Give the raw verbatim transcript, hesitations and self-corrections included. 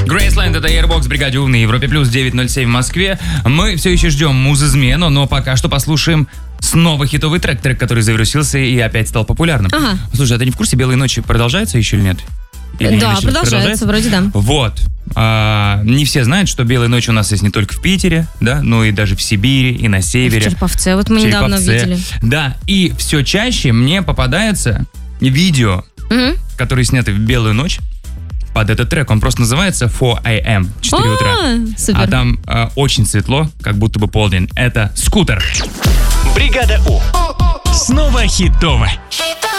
Грейсленд, это Airbox, бригаде У на Европе плюс девять ноль семь в Москве. Мы все еще ждем муз-измену, но пока что послушаем снова хитовый трек, трек, который завирусился и опять стал популярным. Ага. Слушай, а ты не в курсе, «Белые ночи» продолжается еще или нет? Или да, или продолжается, вроде да. Вот. А, не все знают, что «Белые ночи» у нас есть не только в Питере, да, но и даже в Сибири, и на севере. В Череповце, вот мы недавно видели. Да, и все чаще мне попадается видео, Угу. которые сняты в «Белую ночь», под этот трек. Он просто называется four a.m. четыре утра. Супер. А там э, очень светло, как будто бы полдень. Это «Скутер». Бригада У. Снова хитово. Хитово.